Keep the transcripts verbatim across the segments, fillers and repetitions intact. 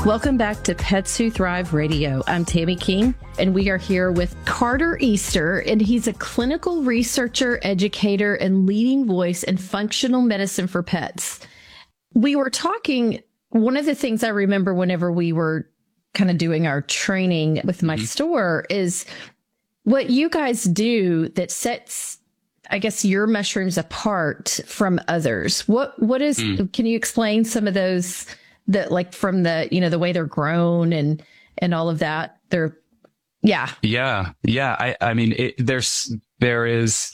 Welcome back to Pets Who Thrive Radio. I'm Tammy King, and we are here with Carter Easter, and he's a clinical researcher, educator, and leading voice in functional medicine for pets. We were talking, one of the things I remember whenever we were kind of doing our training with my mm-hmm. store is what you guys do that sets, I guess, your mushrooms apart from others. What, what is, mm. can you explain some of those that, like, from the, you know, the way they're grown and, and all of that? They're, yeah. Yeah. Yeah. I, I mean, it, there's, there is,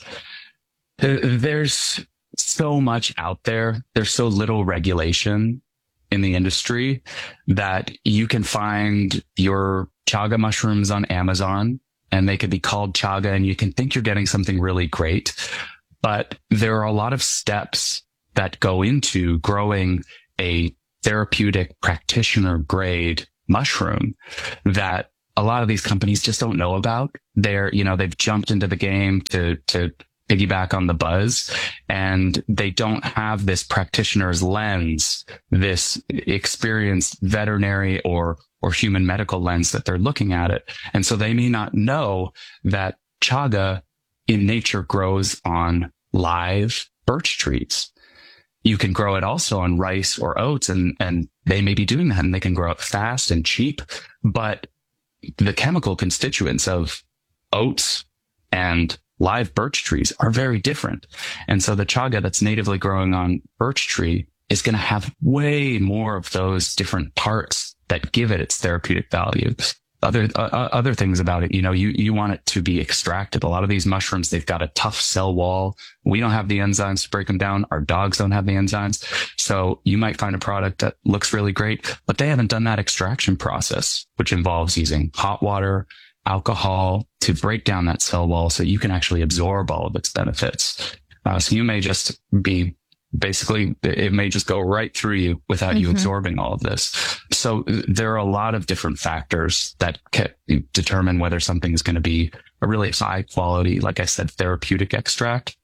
uh, there's so much out there. There's so little regulation in the industry that you can find your chaga mushrooms on Amazon, and they could be called chaga, and you can think you're getting something really great. But there are a lot of steps that go into growing a therapeutic practitioner grade mushroom that a lot of these companies just don't know about. They're, you know, they've jumped into the game to, to piggyback on the buzz, and they don't have this practitioner's lens, this experienced veterinary or or human medical lens that they're looking at it. And so they may not know that chaga in nature grows on live birch trees. You can grow it also on rice or oats, and, and they may be doing that, and they can grow it fast and cheap. But the chemical constituents of oats and live birch trees are very different. And so the chaga that's natively growing on birch tree is going to have way more of those different parts that give it its therapeutic value. Other, uh, other things about it, you know, you, you want it to be extracted. A lot of these mushrooms, they've got a tough cell wall. We don't have the enzymes to break them down. Our dogs don't have the enzymes. So you might find a product that looks really great, but they haven't done that extraction process, which involves using hot water, alcohol to break down that cell wall so you can actually absorb all of its benefits. Uh, so you may just be Basically, it may just go right through you without mm-hmm. you absorbing all of this. So there are a lot of different factors that can determine whether something is going to be a really high quality, like I said, therapeutic extract.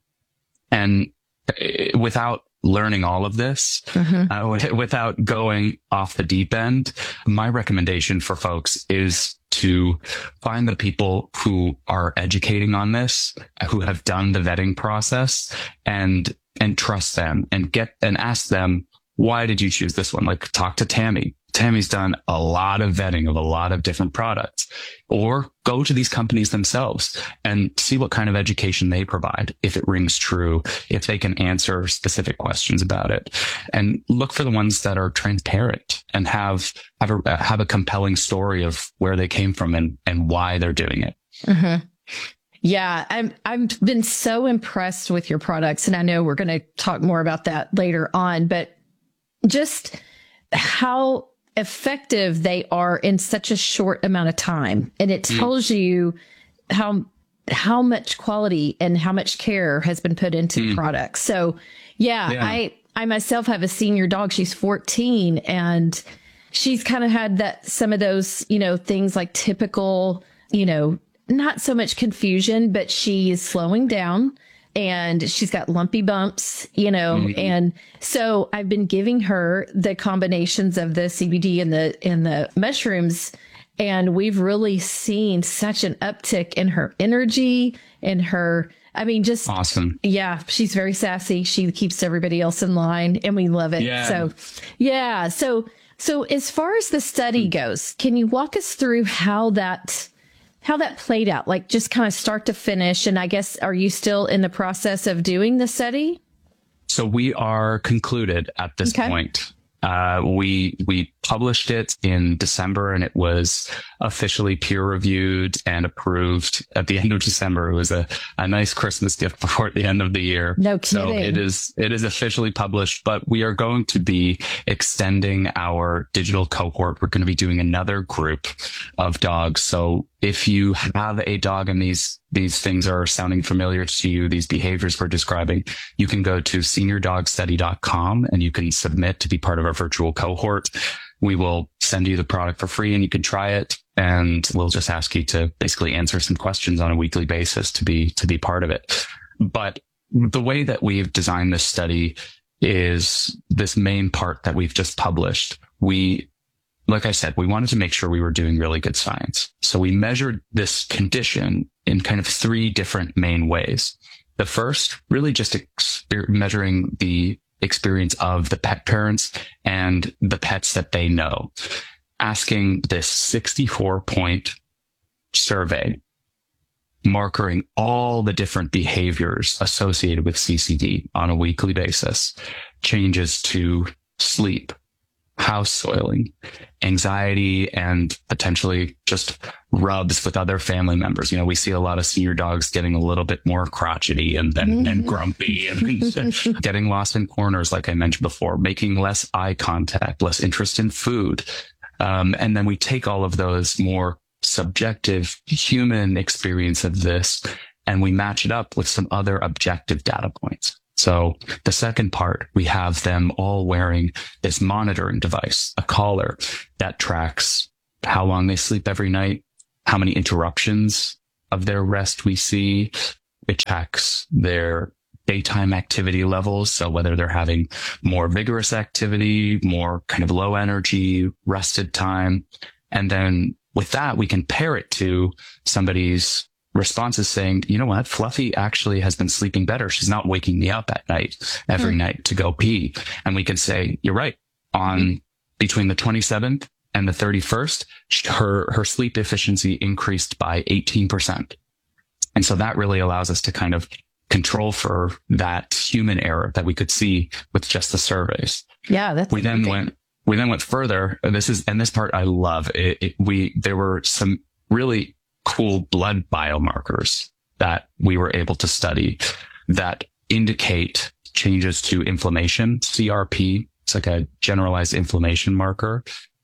And without learning all of this, mm-hmm. uh, without going off the deep end, my recommendation for folks is to find the people who are educating on this, who have done the vetting process, and and trust them and get and ask them, why did you choose this one? Like, talk to Tammy. Tammy's done a lot of vetting of a lot of different products. Or go to these companies themselves and see what kind of education they provide, if it rings true, if they can answer specific questions about it. And look for the ones that are transparent and have have a, have a compelling story of where they came from and, and why they're doing it. Mm-hmm. Yeah, I'm, I've been so impressed with your products, and I know we're going to talk more about that later on, but just how effective they are in such a short amount of time. And it tells mm. you how, how much quality and how much care has been put into mm. the products. So yeah, yeah, I, I myself have a senior dog. She's fourteen, and she's kind of had that, some of those, you know, things like typical, you know, not so much confusion, but she is slowing down, and she's got lumpy bumps, you know, mm-hmm. and so I've been giving her the combinations of the C B D and the, and the mushrooms. And we've really seen such an uptick in her energy, in her, I mean, just awesome. Yeah. She's very sassy. She keeps everybody else in line, and we love it. Yeah. So yeah. So, so as far as the study goes, can you walk us through how that, how that played out, like just kind of start to finish? And I guess, are you still in the process of doing the study? So we are concluded at this okay. point. Uh, we, we published it in December, and it was officially peer reviewed and approved at the end of December. It was a, a nice Christmas gift before the end of the year. No kidding. So it is, it is officially published, but we are going to be extending our digital cohort. We're going to be doing another group of dogs. So if you have a dog and these, these things are sounding familiar to you, these behaviors we're describing, you can go to senior dog study dot com and you can submit to be part of our virtual cohort. We will send you the product for free, and you can try it. And we'll just ask you to basically answer some questions on a weekly basis to be, to be part of it. But the way that we've designed this study is this main part that we've just published. We like I said, we wanted to make sure we were doing really good science. So we measured this condition in kind of three different main ways. The first, really just exper- measuring the experience of the pet parents and the pets that they know, asking this sixty-four point survey, marking all the different behaviors associated with C C D on a weekly basis, changes to sleep, house soiling, anxiety, and potentially just rubs with other family members. You know, we see a lot of senior dogs getting a little bit more crotchety and then mm-hmm. and grumpy and getting lost in corners, like I mentioned before, making less eye contact, less interest in food. Um, and then we take all of those more subjective human experience of this and we match it up with some other objective data points. So the second part, we have them all wearing this monitoring device, a collar that tracks how long they sleep every night, how many interruptions of their rest we see. It tracks their daytime activity levels. So whether they're having more vigorous activity, more kind of low energy, rested time. And then with that, we can pair it to somebody's responses saying, you know what, Fluffy actually has been sleeping better. She's not waking me up at night, every mm. night to go pee. And we can say, you're right. On mm. between the twenty-seventh and the thirty-first, her, her sleep efficiency increased by eighteen percent. And so that really allows us to kind of control for that human error that we could see with just the surveys. Yeah. That's we then went, we then went further. This is, and this part I love it, it we, there were some really cool blood biomarkers that we were able to study that indicate changes to inflammation. C R P, it's like a generalized inflammation marker,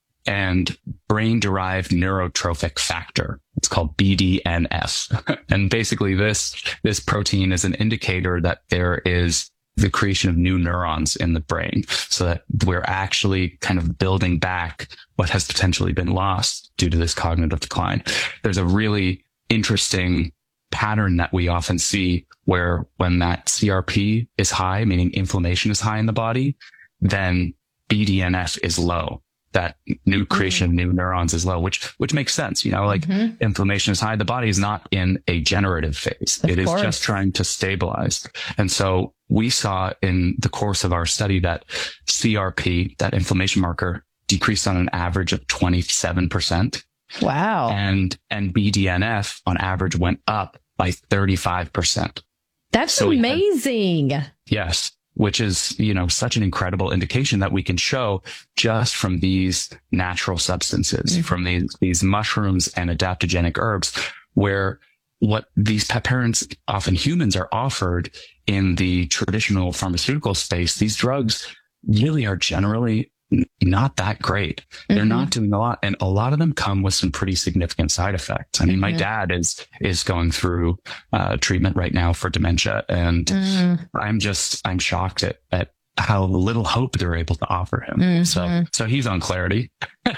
and brain-derived neurotrophic factor. It's called B D N F. And basically this, this protein is an indicator that there is the creation of new neurons in the brain, so that we're actually kind of building back what has potentially been lost due to this cognitive decline. There's a really interesting pattern that we often see where when that C R P is high, meaning inflammation is high in the body, then B D N F is low. That new creation mm-hmm. of new neurons is low, which, which makes sense. You know, like mm-hmm. inflammation is high. The body is not in a generative phase. Of it course. Is just trying to stabilize. And so we saw in the course of our study that C R P, that inflammation marker, decreased on an average of twenty-seven percent. Wow. And, and B D N F on average went up by thirty-five percent. That's so amazing. Had, yes. Which is, you know, such an incredible indication that we can show just from these natural substances, mm-hmm. from these, these mushrooms and adaptogenic herbs, where what these pet parents, often humans, are offered in the traditional pharmaceutical space, these drugs really are generally not that great. Mm-hmm. They're not doing a lot. And a lot of them come with some pretty significant side effects. I mean, mm-hmm. my dad is, is going through, uh, treatment right now for dementia. And mm. I'm just, I'm shocked at, at how little hope they're able to offer him. Mm-hmm. So, so he's on Clarity.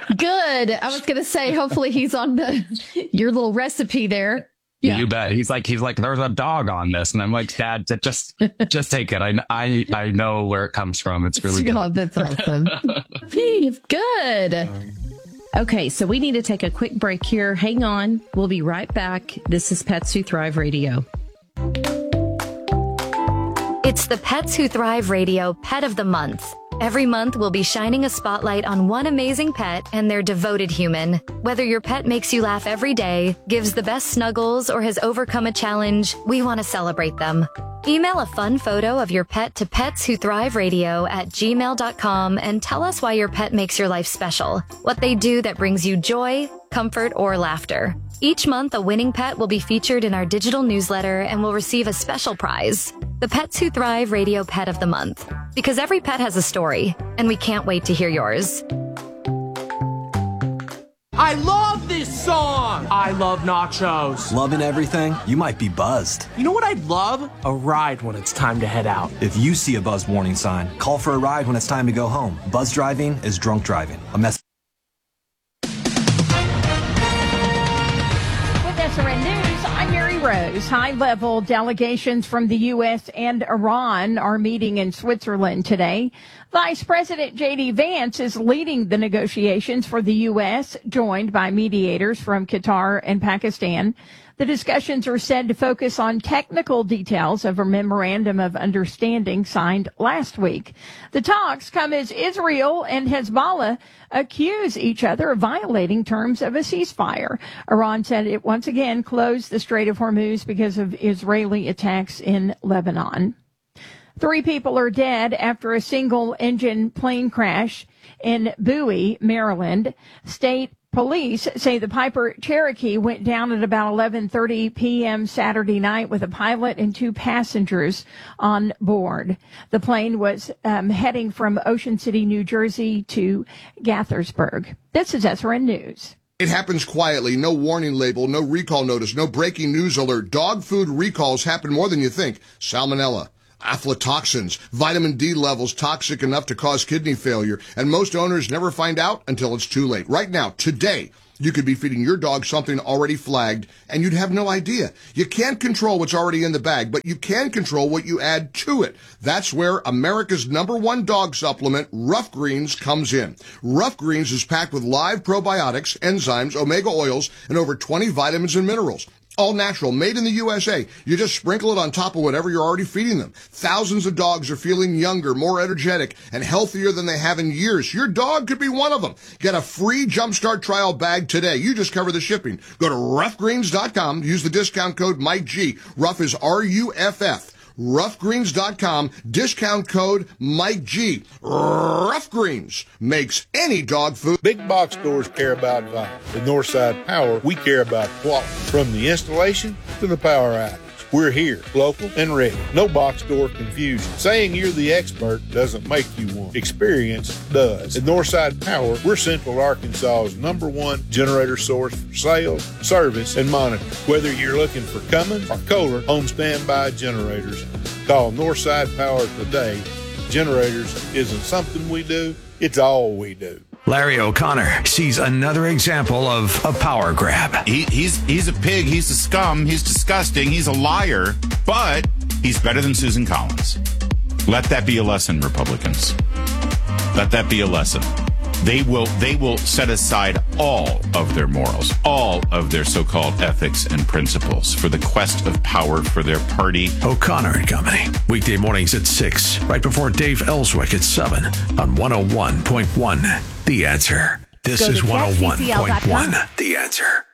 Good. I was going to say, hopefully he's on the, your little recipe there. Yeah. You bet. He's like, he's like, there's a dog on this. And I'm like, Dad, just, just take it. I, I, I know where it comes from. It's really good. Oh, that's awesome. Good. Okay. So we need to take a quick break here. Hang on. We'll be right back. This is Pets Who Thrive Radio. It's the Pets Who Thrive Radio Pet of the Month. Every month, we'll be shining a spotlight on one amazing pet and their devoted human. Whether your pet makes you laugh every day, gives the best snuggles, or has overcome a challenge, we want to celebrate them. Email a fun photo of your pet to petswhothriveradio at gmail dot com and tell us why your pet makes your life special, what they do that brings you joy, comfort, or laughter. Each month, a winning pet will be featured in our digital newsletter and will receive a special prize, the Pets Who Thrive Radio Pet of the Month. Because every pet has a story, and we can't wait to hear yours. I love this song! I love nachos. Loving everything? You might be buzzed. You know what I'd love? A ride when it's time to head out. If you see a buzz warning sign, call for a ride when it's time to go home. Buzz driving is drunk driving. A mess. With S R N News, I'm Mary Rose. news. High-level delegations from the U S and Iran are meeting in Switzerland today. Vice President J D Vance is leading the negotiations for the U S, joined by mediators from Qatar and Pakistan. The discussions are said to focus on technical details of a memorandum of understanding signed last week. The talks come as Israel and Hezbollah accuse each other of violating terms of a ceasefire. Iran said it once again closed the Strait of Hormuz because of Israeli attacks in Lebanon. Three people are dead after a single-engine plane crash in Bowie, Maryland. State police say the Piper Cherokee went down at about eleven thirty p.m. Saturday night with a pilot and two passengers on board. The plane was um, heading from Ocean City, New Jersey to Gaithersburg. This is S R N News. It happens quietly, no warning label, no recall notice, no breaking news alert. Dog food recalls happen more than you think. Salmonella, aflatoxins, vitamin D levels toxic enough to cause kidney failure, and most owners never find out until it's too late. Right now, today, you could be feeding your dog something already flagged, and you'd have no idea. You can't control what's already in the bag, but you can control what you add to it. That's where America's number one dog supplement, Rough Greens, comes in. Rough Greens is packed with live probiotics, enzymes, omega oils, and over twenty vitamins and minerals. All natural, made in the U S A. You just sprinkle it on top of whatever you're already feeding them. Thousands of dogs are feeling younger, more energetic, and healthier than they have in years. Your dog could be one of them. Get a free Jumpstart trial bag today. You just cover the shipping. Go to rough greens dot com. Use the discount code Mike G. Rough is R U F F. rough greens dot com. Discount code Mike G. Rough Greens makes any dog food. Big box stores care about value. At Northside Power, we care about quality. From the installation to the power outage. We're here, local and ready. No box store confusion. Saying you're the expert doesn't make you one. Experience does. At Northside Power, we're Central Arkansas's number one generator source for sales, service, and monitoring. Whether you're looking for Cummins or Kohler home standby generators, call Northside Power today. Generators isn't something we do, it's all we do. Larry O'Connor sees another example of a power grab. He, he's he's a pig. He's a scum. He's disgusting. He's a liar. But he's better than Susan Collins. Let that be a lesson, Republicans. Let that be a lesson. They will they will set aside all of their morals, all of their so-called ethics and principles for the quest of power for their party. O'Connor and Company. Weekday mornings at six, right before Dave Ellswick at seven on one oh one point one. The Answer. This is one oh one point one. The Answer.